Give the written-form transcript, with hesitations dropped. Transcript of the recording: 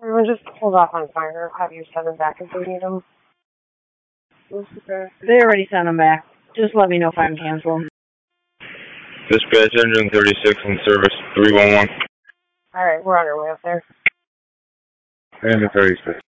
Everyone just hold off on fire. Have you send them back if they need them. They already sent them back. Just let me know if I'm canceled. Dispatch engine 36 in service 311. Alright, we're on our way up there. Engine 36.